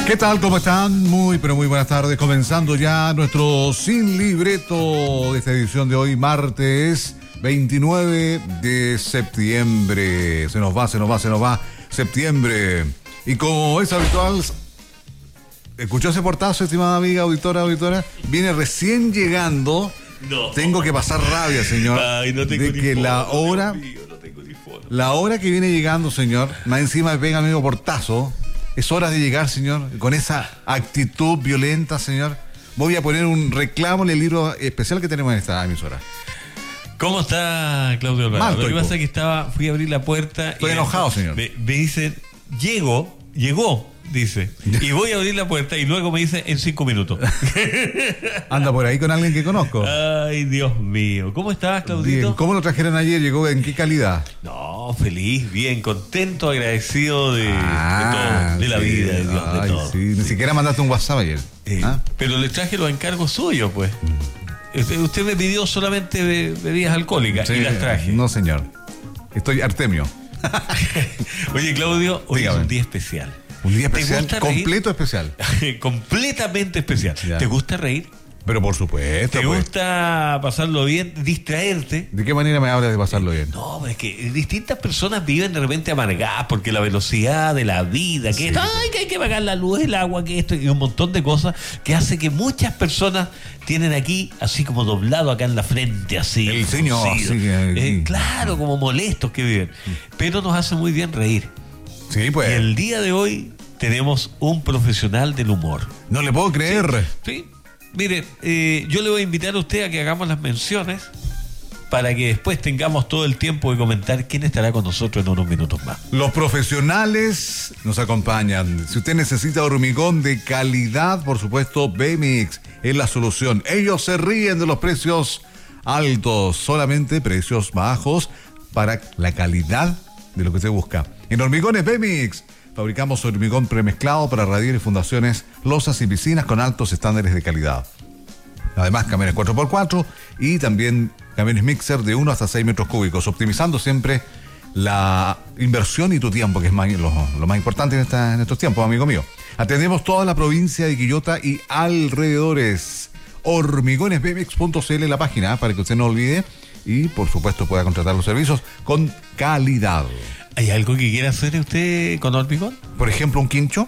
¿Qué tal? ¿Cómo están? Muy, pero muy buenas tardes. Comenzando ya nuestro Sin Libreto de esta edición de hoy, martes 29 de septiembre. Se nos va septiembre. Y como es habitual, ¿escuchó ese portazo, estimada amiga, auditora? Viene recién llegando. No. Tengo que pasar rabia, señor. Ay, no tengo de que uniforme, la hora... Dios mío, no tengo uniforme. La hora que viene llegando, señor, más encima me pega amigo portazo. Es hora de llegar, señor, con esa actitud violenta, señor. Voy a poner un reclamo en el libro especial que tenemos en esta emisora. ¿Cómo está Claudio Alvarado? Lo que pasa es que fui a abrir la puerta. Estoy enojado, señor. Me dicen, llegó, dice. Y voy a abrir la puerta y luego me dice en 5 minutos. Anda por ahí con alguien que conozco. Ay, Dios mío. ¿Cómo estás, Claudito? Bien. ¿Cómo lo trajeron ayer? ¿Llegó en qué calidad? No, feliz, bien, contento, agradecido de todo, de la vida, de Dios, de todo. Sí. Ni siquiera mandaste un WhatsApp ayer. Pero le traje los encargos suyos, pues. Usted me pidió solamente bebidas alcohólicas y las traje. No, señor. Estoy Artemio. Oye, Claudio, hoy Dígame. es un día especial. Un día especial, ¿Te gusta reír? completo especial. Completamente especial. Ya. ¿Te gusta reír? Pero por supuesto. ¿Te pues. gusta pasarlo bien, distraerte? ¿De qué manera me hablas de pasarlo bien? No, es que distintas personas viven de repente amargadas porque la velocidad de la vida, que esto, ay, que hay que pagar la luz, el agua, que esto, y un montón de cosas que hace que muchas personas tienen aquí, así como doblado acá en la frente, así. El ceño, fruncido. así, Claro, como molestos que viven. Pero nos hace muy bien reír. Sí, pues. Y el día de hoy tenemos un profesional del humor. No le puedo creer. Sí. Mire, yo le voy a invitar a usted a que hagamos las menciones para que después tengamos todo el tiempo de comentar quién estará con nosotros en unos minutos más. Los profesionales nos acompañan. Si usted necesita hormigón de calidad, por supuesto, B-Mix es la solución. Ellos se ríen de los precios altos, solamente precios bajos para la calidad de lo que usted busca. En Hormigones B-Mix fabricamos hormigón premezclado para radiar y fundaciones, losas y piscinas con altos estándares de calidad. Además, camiones 4x4 y también camiones mixer de 1 hasta 6 metros cúbicos, optimizando siempre la inversión y tu tiempo, que es lo más importante en estos tiempos, amigo mío. Atendemos toda la provincia de Quillota y alrededores. Hormigonesbmix.cl, la página, para que usted no olvide y, por supuesto, pueda contratar los servicios con calidad. ¿Hay algo que quiera hacer usted con hormigón? Por ejemplo, un quincho.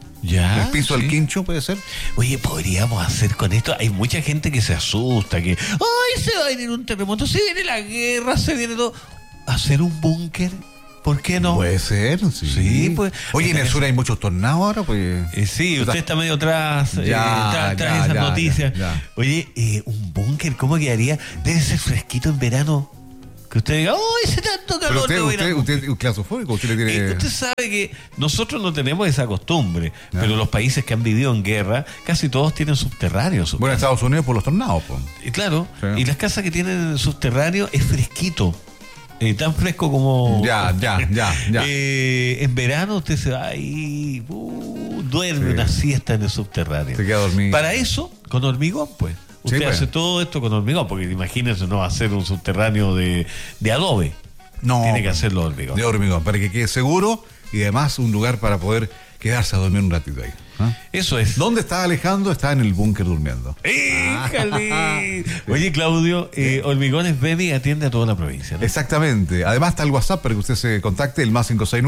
Ya. El piso del quincho puede ser. Oye, podríamos hacer con esto. Hay mucha gente que se asusta, que ¡ay, se va a venir un terremoto! Se viene la guerra, se viene todo. ¿Hacer un búnker? ¿Por qué no? Puede ser, sí. Sí, pues. Oye, en el sur hay muchos tornados ahora, pues. Sí, usted está medio tras esas noticias. Ya. Oye, un búnker, ¿cómo quedaría? Debe ser fresquito en verano. Que usted diga, ¡ay, hace tanto calor! Pero usted es claustrofóbico, usted le tiene... Usted sabe que nosotros no tenemos esa costumbre, pero los países que han vivido en guerra, casi todos tienen subterráneos. Bueno, Estados Unidos por los tornados, pues. Claro, Sí. y las casas que tienen subterráneo es fresquito. Tan fresco como... Ya. En verano usted se va y duerme una siesta en el subterráneo. Se queda dormido. Para eso, con hormigón, pues. Usted Sí, pues. hace todo esto con hormigón, porque imagínese, no va a hacer un subterráneo de adobe. No. Tiene que hacerlo de hormigón. De hormigón, para que quede seguro y además un lugar para poder quedarse a dormir un ratito ahí. Eso es. ¿Dónde está Alejandro? Está en el búnker durmiendo. ¡Híjale! Oye, Claudio, Hormigones Baby atiende a toda la provincia, ¿no? Exactamente. Además está el WhatsApp para que usted se contacte, el más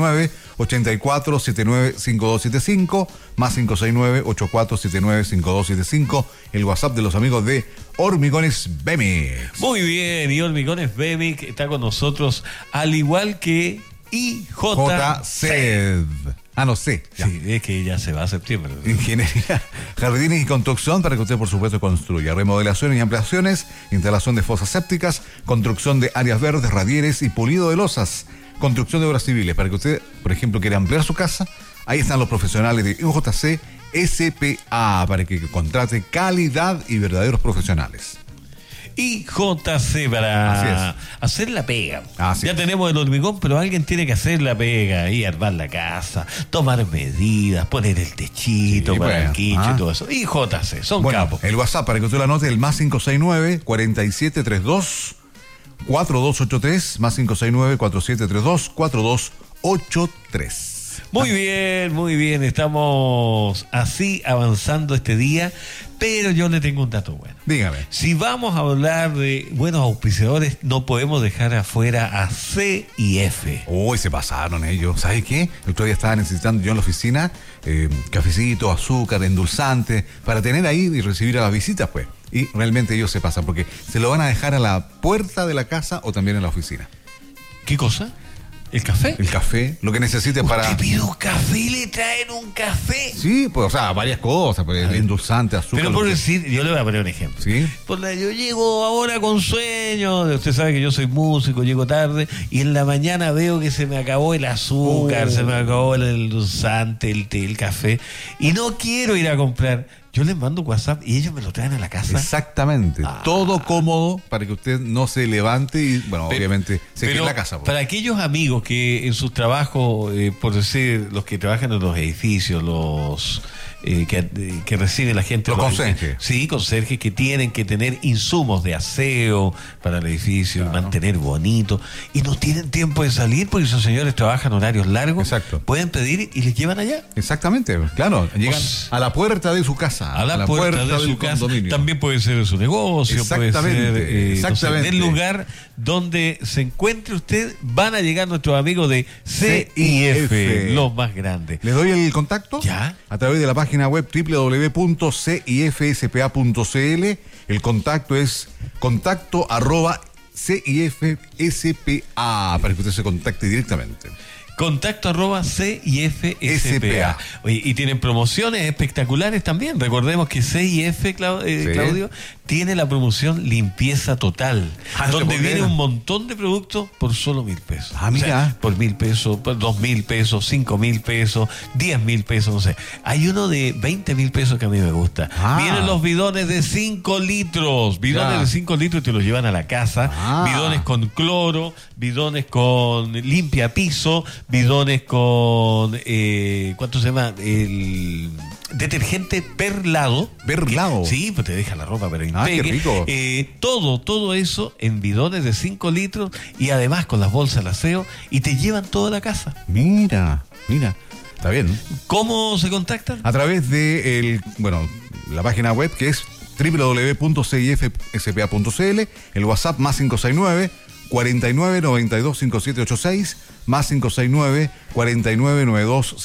569-8479-5275, más 569-8479-5275, el WhatsApp de los amigos de Hormigones B-Mix. Muy bien, y Hormigones Baby está con nosotros, al igual que JC. No sé. Ya. Sí, es que ya se va a septiembre. Ingeniería, jardines y construcción para que usted, por supuesto, construya. Remodelaciones y ampliaciones, instalación de fosas sépticas, construcción de áreas verdes, radieres y pulido de losas. Construcción de obras civiles para que usted, por ejemplo, quiera ampliar su casa. Ahí están los profesionales de UJC SPA para que contrate calidad y verdaderos profesionales. Y JC para hacer la pega. Así ya es. tenemos el hormigón, pero alguien tiene que hacer la pega y armar la casa, tomar medidas, poner el techito Sí, para bueno. el quincho y todo eso. Y JC, son capos. El WhatsApp para que usted lo anote, el más 569-4732-4283, más 569-4732-4283. Muy bien, muy bien. Estamos así avanzando este día, pero yo le tengo un dato bueno. Dígame. Si vamos a hablar de buenos auspiciadores, no podemos dejar afuera a C&F. Uy, se pasaron ellos. ¿Sabes qué? El otro día estaba necesitando yo en la oficina cafecito, azúcar, endulzante, para tener ahí y recibir a las visitas, pues. Y realmente ellos se pasan, porque se lo van a dejar a la puerta de la casa o también en la oficina. ¿Qué cosa? ¿El café? El café, lo que necesites para... ¿Usted pide un café y le traen un café? Sí, pues, o sea, varias cosas, pues, endulzante, azúcar... Pero por decir, yo le voy a poner un ejemplo. ¿Sí? Yo llego ahora con sueño, usted sabe que yo soy músico, llego tarde, y en la mañana veo que se me acabó el azúcar, se me acabó el endulzante, el té, el café, y no quiero ir a comprar. Yo les mando WhatsApp y ellos me lo traen a la casa. Exactamente. Todo cómodo para que usted no se levante y, bueno, obviamente se quede en la casa. Para aquellos amigos que en sus trabajos, por decir, los que trabajan en los edificios, los que recibe la gente. Los conserjes. Sí, conserjes que tienen que tener insumos de aseo para el edificio, claro, mantener bonito, y no tienen tiempo de salir porque esos señores trabajan horarios largos. Exacto. Pueden pedir y les llevan allá. Exactamente, claro. Llegan a la puerta de su casa. A la puerta de su casa. Condominio. También puede ser de su negocio, puede ser exactamente. No sé, del lugar donde se encuentre usted, van a llegar nuestros amigos de C&F, los más grandes. ¿Les doy el contacto? Ya. A través de la página web www.cifspa.cl. El contacto es contacto@CIFSPA, para que usted se contacte directamente. Contacto@CIFSPA. Oye, y tienen promociones espectaculares también. Recordemos que CIF, Claudio, tiene la promoción limpieza total, donde viene un montón de productos por solo 1.000 pesos. Ah, mira. O sea, por 1.000 pesos, por 2.000 pesos, 5.000 pesos, 10.000 pesos, no sé. Hay uno de 20.000 pesos que a mí me gusta. Vienen los bidones de 5 litros. Bidones de 5 litros te los llevan a la casa. Bidones con cloro, bidones con limpia piso, bidones con ¿cuánto se llama? El detergente perlado. ¿Perlado? Sí, pues te deja la ropa pero qué rico. Todo eso en bidones de 5 litros y además con las bolsas de aseo, y te llevan toda la casa. Mira, está bien, ¿no? ¿Cómo se contactan? A través de la página web, que es www.cifspa.cl, el WhatsApp más 569 49 92 5786, más 569 49 92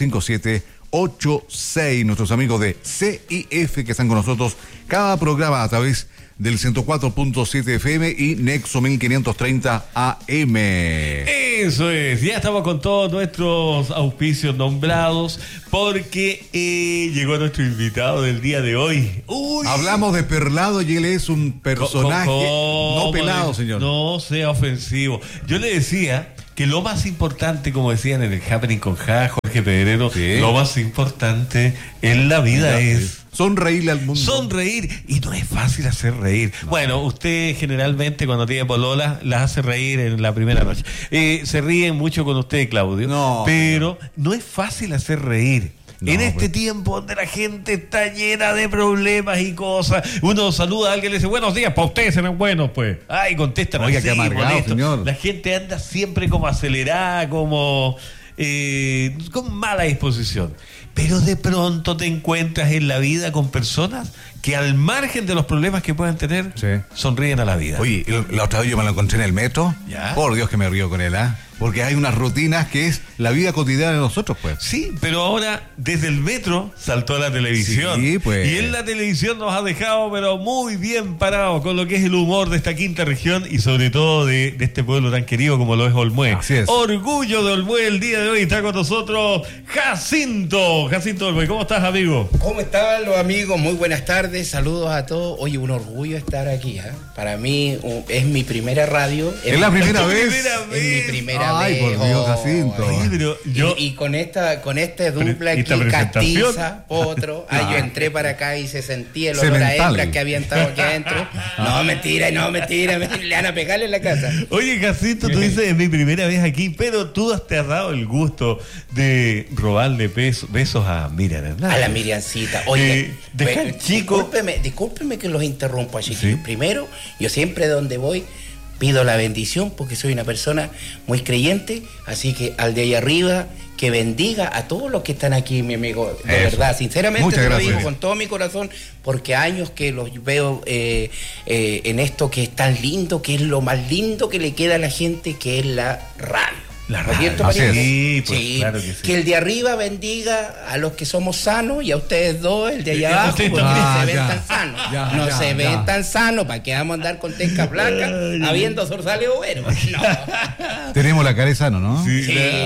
5786. Nuestros amigos de CIF que están con nosotros cada programa a través del 104.7 FM y Nexo 1530 AM. Eso es, ya estamos con todos nuestros auspicios nombrados porque llegó nuestro invitado del día de hoy. Uy. Hablamos de Perlado y él es un personaje no pelado, señor. No sea ofensivo. Yo le decía que lo más importante, como decían en el Happening con Jorge Pedrero, lo más importante en la vida es sonreírle al mundo. Sonreír, y no es fácil hacer reír. No. Bueno, usted generalmente cuando tiene polola las hace reír en la primera noche. Se ríen mucho con usted, Claudio, pero no es fácil hacer reír. En este tiempo donde la gente está llena de problemas y cosas, uno saluda a alguien y le dice buenos días, para ustedes serán buenos, pues. Ay, contestan así, qué amargado, señor. La gente anda siempre como acelerada, como con mala disposición. Pero de pronto te encuentras en la vida con personas que al margen de los problemas que puedan tener, sonríen a la vida. Oye, la otra vez yo me lo encontré en el metro. ¿Ya? Por Dios que me río con él, porque hay unas rutinas que es la vida cotidiana de nosotros, pues. Sí, pero ahora desde el metro saltó a la televisión. Sí, pues. Y en la televisión nos ha dejado, pero muy bien parados con lo que es el humor de esta quinta región y sobre todo de este pueblo tan querido como lo es Olmué. Así es. Orgullo de Olmué el día de hoy. Está con nosotros Jacinto Olmué. ¿Cómo estás, amigo? ¿Cómo están los amigos? Muy buenas tardes. Saludos a todos. Oye, un orgullo estar aquí. Para mí es mi primera radio. ¿Es la primera vez? Es mi primera vez. Ay, por Dios, Jacinto. Ay, pero y con esta dupla aquí, Castiza, otro. Yo entré para acá y se sentía el olor a hembras que habían estado aquí adentro. No, mentira. Le van a pegarle en la casa. Oye, Jacinto, tú dices es mi primera vez aquí, pero tú te has dado el gusto de robarle besos a Miriam Hernández. A la Miriancita. Oye, chico. Discúlpeme que los interrumpa, chiquillos. ¿Sí? Primero, yo siempre donde voy pido la bendición porque soy una persona muy creyente, así que al de ahí arriba que bendiga a todos los que están aquí, mi amigo. De verdad, sinceramente te lo digo con todo mi corazón, porque años que los veo en esto que es tan lindo, que es lo más lindo que le queda a la gente, que es la radio. La radio. Sí, pues, sí. Claro que sí. Que el de arriba bendiga a los que somos sanos y a ustedes dos, el de allá abajo, porque se ven tan sanos. No se ven tan sanos, ¿para qué vamos a andar con tesca blanca habiendo zorzales overos? No. Tenemos la cara de sano, ¿no? Sí,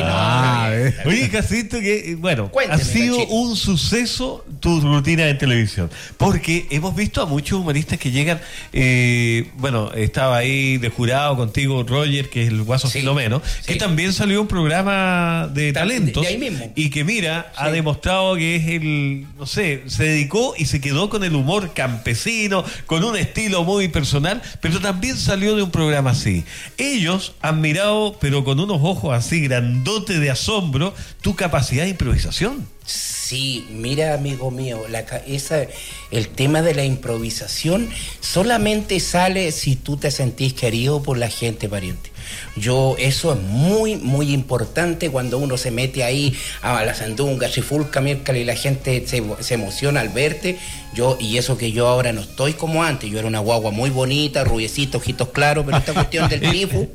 Oye, Jacinto, que bueno, cuénteme, ha sido un suceso tu rutina de televisión, porque hemos visto a muchos humoristas que llegan, bueno, estaba ahí de jurado contigo Roger, que es el Guaso Filomeno, que también salió un programa de talentos de ahí mismo. Y que mira, ha demostrado que es el, no sé, se dedicó y se quedó con el humor campesino, con un estilo muy personal, pero también salió de un programa así. Ellos han mirado, pero con unos ojos así grandotes de asombro, tu capacidad de improvisación. Sí, mira, amigo mío, el tema de la improvisación solamente sale si tú te sentís querido por la gente, pariente. Eso es muy, muy importante cuando uno se mete ahí a la sandunga, chifulca, miércoles, y la gente se emociona al verte. Y eso que yo ahora no estoy como antes. Yo era una guagua muy bonita, rubiecita, ojitos claros, pero esta cuestión del tifo.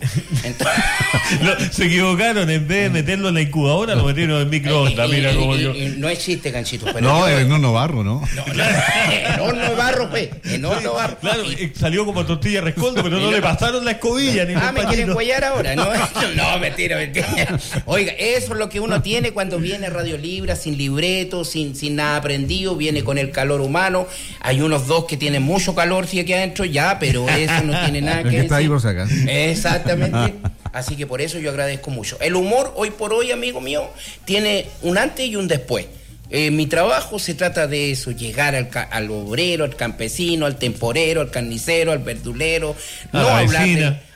Se equivocaron, en vez de meterlo en la incubadora, lo metieron en microondas. Mira como yo. No existe, Ganchito. Pero no, el Horno Barro, ¿no? El Horno Barro, pues. El Horno Barro. Claro, salió como tortilla rescoldo, pero no le pasaron la escobilla. Ni me quieren cuellar ahora, ¿no? No, mentira. Oiga, eso es lo que uno tiene cuando viene a Radio Libre, sin libreto, sin nada aprendido, viene con el calor humano. Hay unos dos que tienen mucho calor, sí, aquí adentro, pero eso no tiene nada que está decir. Ahí por acá. Exactamente. Así que por eso yo agradezco mucho. El humor, hoy por hoy, amigo mío, tiene un antes y un después. Mi trabajo se trata de eso, llegar al obrero, al campesino, al temporero, al carnicero, al verdulero, no hablar de...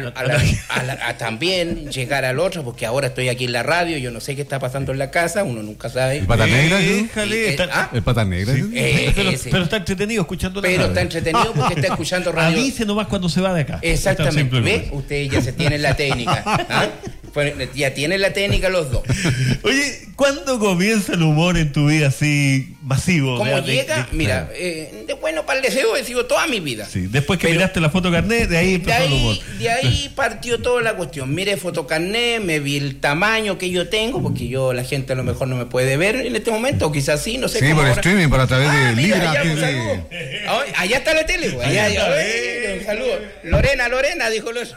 también llegar al otro, porque ahora estoy aquí en la radio, yo no sé qué está pasando en la casa, uno nunca sabe. ¿El Pata Negra? ¿El Pata Negra? Pero está entretenido escuchando la radio. Pero está entretenido porque está escuchando radio. Avise nomás cuando se va de acá. Exactamente. ¿Ve? Ustedes ya se tienen la técnica. Pues ya tienen la técnica los dos. Oye, ¿cuándo comienza el humor en tu vida así masivo? ¿Cómo llega? Mira, de bueno para el deseo he sido toda mi vida. Sí, después que miraste la foto carnet, de ahí empezó el humor. De ahí partió toda la cuestión. Mire fotocarnet, me vi el tamaño que yo tengo, porque la gente a lo mejor no me puede ver en este momento, o quizás sí, no sé. Sí, por ahora. Streaming, por a través de Libra. Allá está la tele, pues. Un saludo. Lorena, dijo los...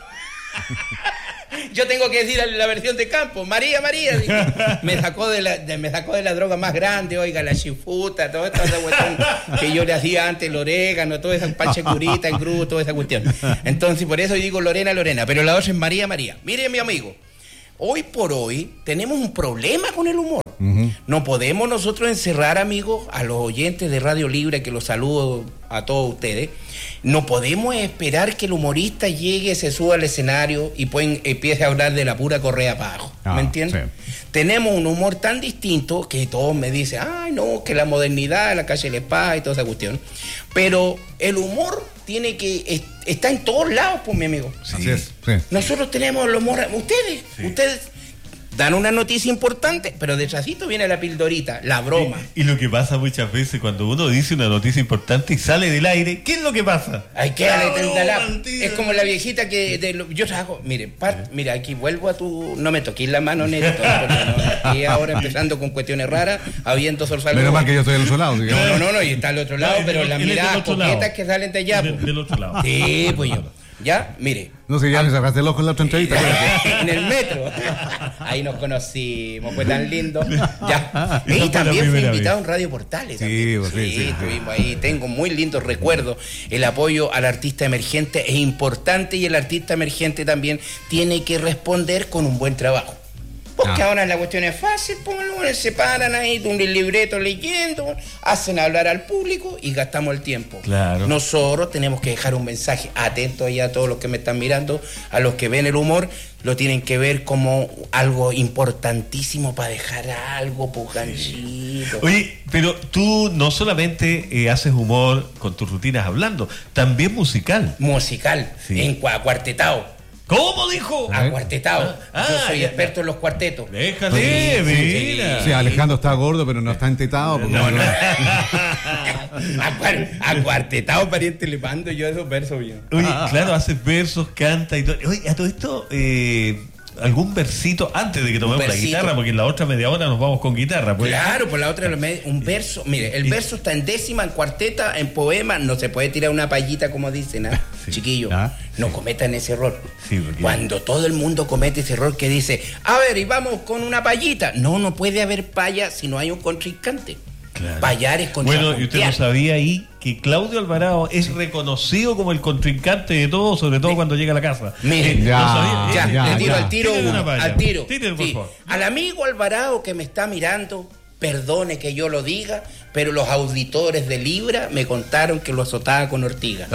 Yo tengo que decir la versión de campo. María, dijo. Me sacó de la droga más grande, oiga, la chifuta, toda esta cuestión que yo le hacía antes, el orégano, toda esa panche curita, el grupo, toda esa cuestión. Entonces, por eso digo Lorena, pero la otra es María. Mire, mi amigo, hoy por hoy tenemos un problema con el humor. No podemos nosotros encerrar, amigos, a los oyentes de Radio Libre, que los saludo a todos ustedes. No podemos esperar que el humorista llegue, se suba al escenario y empiece a hablar de la pura correa para abajo. ¿Me entiendes? Sí. Tenemos un humor tan distinto que todos me dicen, ay no, que la modernidad, la calle de la espada y toda esa cuestión. Pero el humor está en todos lados, pues, mi amigo. Sí. Así es. Sí. Nosotros tenemos el humor, ustedes dan una noticia importante, pero detrásito viene la pildorita, la broma. Y lo que pasa muchas veces cuando uno dice una noticia importante y sale del aire, ¿qué es lo que pasa? Hay que es como la viejita que yo trabajo, mira, aquí vuelvo a tu... No me toquís la mano, neto, y ahora empezando con cuestiones raras, habiendo zorzales. Menos mal que yo estoy al otro lado. No, y está al otro lado, pero las miradas coquetas que salen de allá. Del otro lado. Sí, pues yo. Ya, mire. No sé, ya me sacaste el ojo en la otra entrevista. En el metro. Ahí nos conocimos, fue tan lindo. Ya. Y también fui invitado en Radio Portales. Sí, estuvimos ahí. Tengo muy lindos recuerdos. El apoyo al artista emergente es importante y el artista emergente también tiene que responder con un buen trabajo. Porque ahora la cuestión es fácil, pues, se paran ahí de un libreto leyendo, hacen hablar al público y gastamos el tiempo. Claro. Nosotros tenemos que dejar un mensaje atento ahí a todos los que me están mirando, a los que ven el humor, lo tienen que ver como algo importantísimo para dejar algo, pujanchito. Oye, pero tú no solamente haces humor con tus rutinas hablando, también musical. Musical, sí. En cuartetado. ¿Cómo dijo? Acuartetado. Yo soy experto en los cuartetos. Déjale, mira. Sí, Alejandro está gordo, pero no está entetado. Porque Acuartetado, pariente, le mando yo esos versos bien. Oye, claro, hace versos, canta y todo. Oye, a todo esto, algún versito antes de que tomemos la guitarra, porque en la otra media hora nos vamos con guitarra. Pues. Claro, por la otra un verso. Mire, el verso está en décima, en cuarteta, en poema. No se puede tirar una payita como dicen, ¿ah? Sí. Chiquillos, no cometan ese error. Sí, porque... Cuando todo el mundo comete ese error que dice, a ver, y vamos con una payita. No puede haber paya si no hay un contrincante. Claro. Payar es contrapuntear. Bueno, y usted no sabía ahí que Claudio Alvarado es reconocido como el contrincante de todo, sobre todo cuando llega a la casa. Mire, le tiro al tiro al tiro. Tírale, por favor. Al amigo Alvarado que me está mirando, perdone que yo lo diga, pero los auditores de Libra me contaron que lo azotaba con ortiga.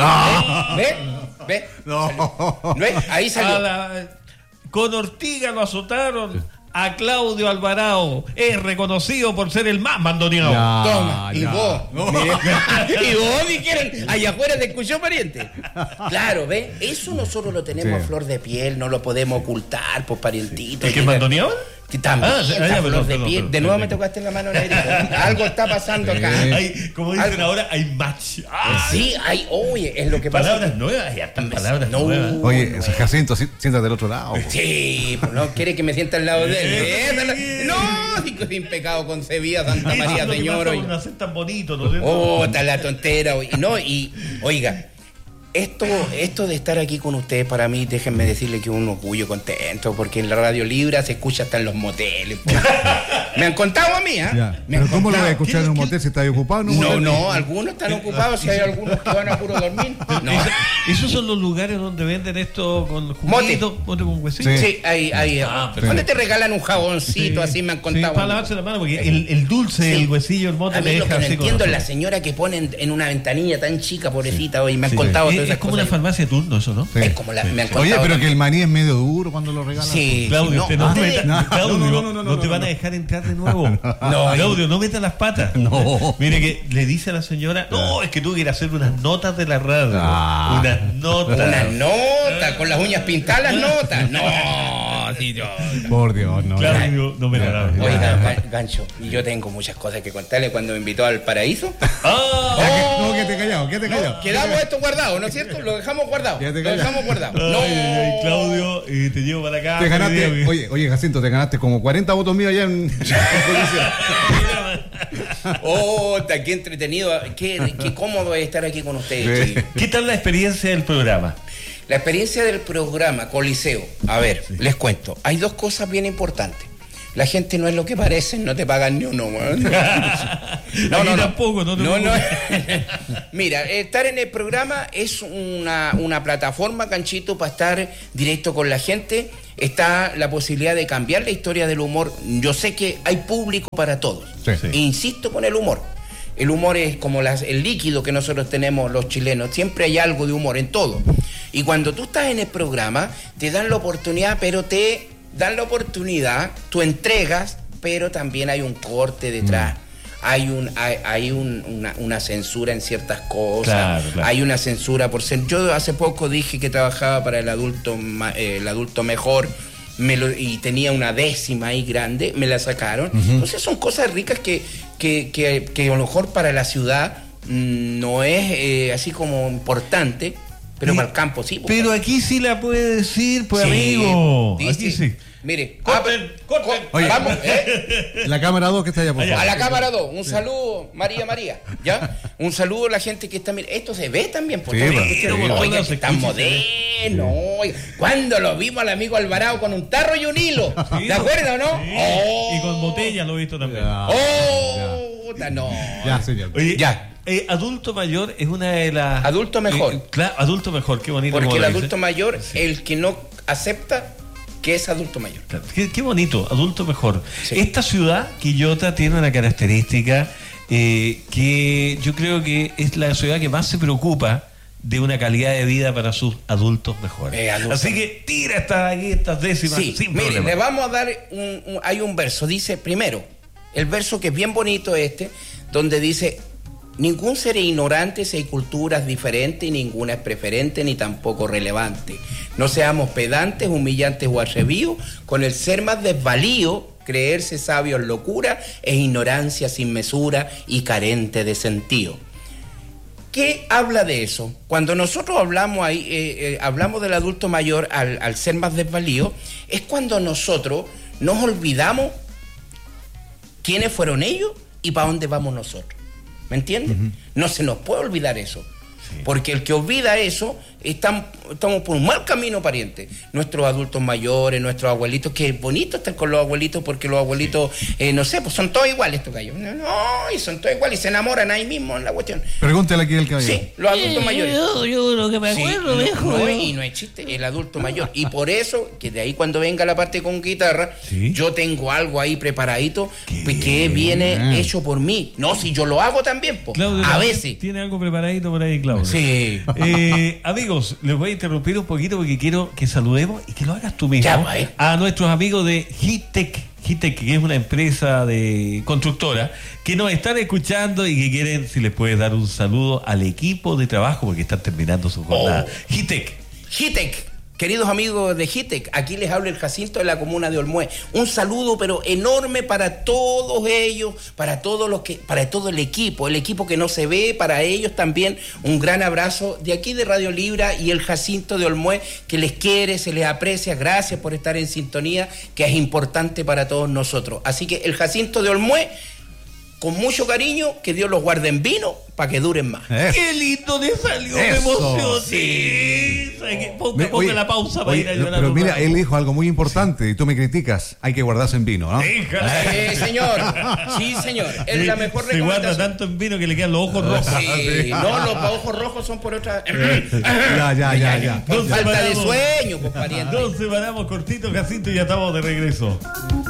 ¿Ves? No. ¿Ves? Ahí salió. Con ortiga lo azotaron. A Claudio Alvarado es reconocido por ser el más mandoneado. Toma, y vos. Y vos dijeron, allá afuera te escuchó, pariente. Claro, ¿ves? Eso nosotros lo tenemos a flor de piel, no lo podemos ocultar, pues, parientito. ¿El que es mandoneado? También, flor de piel. De nuevo me tocaste en la mano, Negrita. Algo está pasando acá. Como dicen ahora, hay match. Sí, hay, oye, es lo que pasa. Palabras nuevas, ya están palabras nuevas. Oye, Jacinto, siéntate del otro lado. Sí, pues no quiere que me sienta al lado de él. No, sin pecado concebida, Santa María Señor. No hacer tan bonito, ¿no? Oh, está la tontera. Y oiga, esto de estar aquí con ustedes, para mí, déjenme decirle que es un orgullo, contento, porque en la Radio Libre se escucha hasta en los moteles. Me han contado a mí, ¿Pero cómo lo voy a escuchar en un motel si está ocupado? No, algunos están ocupados, si hay algunos que van a puro dormir. No. ¿Esos son los lugares donde venden esto con juguitos? ¿Mote con huesito? Sí, ahí. ¿Dónde te regalan un jaboncito? Así me han contado. Para lavarse la mano, porque el dulce, el huesillo, el mote a mí lo que no entiendo es la señora que ponen en una ventanilla tan chica, pobrecita, hoy me han contado. Es como una farmacia de turno eso, ¿no? Sí. Es como me han contado. Oye, pero que el maní es medio duro cuando lo regalan. Sí. Claudio, no te van a dejar entrar de nuevo. No, Claudio, no metas las patas. No. Mire que le dice a la señora, no, es que tú quieres hacer unas notas de la radio. Unas notas. Unas notas, con las uñas pintadas las notas. No, sí, yo. Por Dios, no. Claudio, no me la das. Oiga, Gancho, y yo tengo muchas cosas que contarle cuando me invitó al paraíso. No, que te callado. Quedamos esto guardado, ¿no es cierto? Lo dejamos guardado. Ay, Claudio, te llevo para acá. Te ganaste, oye, Jacinto, te ganaste como 40 votos míos allá en policía. Qué entretenido, qué cómodo es estar aquí con ustedes. Sí. ¿Qué tal la experiencia del programa? La experiencia del programa Coliseo. A ver, les cuento. Hay dos cosas bien importantes. La gente no es lo que parecen, no te pagan ni uno. No. Tampoco, no. Mira, estar en el programa es una plataforma, Canchito, para estar directo con la gente. Está la posibilidad de cambiar la historia del humor. Yo sé que hay público para todos. Sí. E insisto con el humor. El humor es como el líquido que nosotros tenemos los chilenos. Siempre hay algo de humor en todo. Y cuando tú estás en el programa, te dan la oportunidad, pero tú entregas, pero también hay un corte detrás. Hay una censura en ciertas cosas. Claro. Hay una censura por ser. Yo hace poco dije que trabajaba para el adulto mejor. Y tenía una décima ahí grande, me la sacaron. Entonces son cosas ricas que a lo mejor para la ciudad no es así como importante, pero para el campo sí. Pero aquí sí la puede decir, pues, sí, amigo. Aquí sí. Mire, corten. Oye, vamos, la cámara 2 que está allá por favor. A la cámara 2, un saludo, María, ¿ya? Un saludo a la gente que está mirando. Esto se ve también, por oiga, que tan moderno. ¿Cuándo lo vimos al amigo Alvarado con un tarro y un hilo? Sí, ¿de acuerdo, no? Sí. Y con botella lo he visto también. No. Ya, señor. Oye, ya. Adulto mayor es una de las... Adulto mejor. Claro, adulto mejor, qué bonito. Porque el adulto mayor, el que no acepta que es adulto mayor. Claro, qué bonito, adulto mejor. Sí. Esta ciudad, Quillota, tiene una característica que yo creo que es la ciudad que más se preocupa de una calidad de vida para sus adultos mejores. Así que tira estas décimas. Sí, sin problema. Le vamos a dar hay un verso, dice primero, el verso que es bien bonito donde dice: Ningún ser es ignorante si hay culturas diferentes y ninguna es preferente ni tampoco relevante. No seamos pedantes, humillantes o atrevidos, con el ser más desvalío, creerse sabio es locura, es ignorancia sin mesura y carente de sentido. ¿Qué habla de eso? Cuando nosotros hablamos hablamos del adulto mayor al ser más desvalido, es cuando nosotros nos olvidamos quiénes fueron ellos y para dónde vamos nosotros. ¿Me entiendes? Uh-huh. No se nos puede olvidar eso. Sí. Porque el que olvida eso, estamos por un mal camino, pariente. Nuestros adultos mayores, nuestros abuelitos, que es bonito estar con los abuelitos, porque los abuelitos, no sé, pues son todos iguales estos gallos. No, y son todos iguales y se enamoran ahí mismo en la cuestión. Pregúntale aquí al caballero. Sí, los adultos mayores. Yo lo que me acuerdo, viejo. Y no es chiste, el adulto mayor. Y por eso, que de ahí cuando venga la parte con guitarra, ¿sí? Yo tengo algo ahí preparadito que viene hecho por mí. No, si yo lo hago también, pues. Claudio, a veces. Tiene algo preparadito por ahí, Claudio. Sí. Amigos, les voy a interrumpir un poquito porque quiero que saludemos y que lo hagas tú mismo a nuestros amigos de Hitec, que es una empresa de constructora que nos están escuchando y que quieren, si les puedes dar un saludo al equipo de trabajo porque están terminando su jornada. Hitec, queridos amigos de Hitec, aquí les habla el Jacinto de la comuna de Olmué. Un saludo pero enorme para todos ellos, para todo el equipo que no se ve, para ellos también un gran abrazo de aquí de Radio Libra y el Jacinto de Olmué, que les quiere, se les aprecia, gracias por estar en sintonía, que es importante para todos nosotros. Así que el Jacinto de Olmué, con mucho cariño, que Dios los guarde en vino para que duren más. ¡Qué lindo te salió! ¡Me emocioné! Sí. Ponga la pausa para ir a llorar. Pero mira, él dijo algo muy importante y tú me criticas. Hay que guardarse en vino, ¿no? Señor. Sí, señor. Es la mejor recomendación. Se guarda tanto en vino que le quedan los ojos rojos. Sí. No, los ojos rojos son por otra... Ya. Por falta de sueño, pues, pariente. Nos separamos cortito, Jacinto, y ya estamos de regreso.